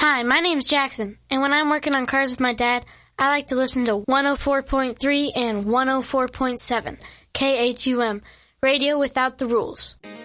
Hi, my name's Jackson, and when I'm working on cars with my dad, I like to listen to 104.3 and 104.7, KHUM, Radio Without the Rules.